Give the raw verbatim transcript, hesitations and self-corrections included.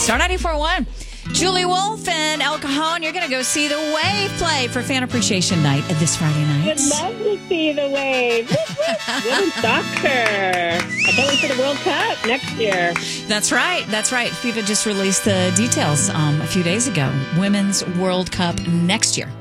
Star ninety-four point one. Julie Wolf and El Cajon, you're going to go see the Wave play for Fan Appreciation Night this Friday night. I'd love to see the Wave. Women's soccer. I can't wait for the World Cup next year. That's right. That's right. FIFA just released the details um, a few days ago. Women's World Cup next year.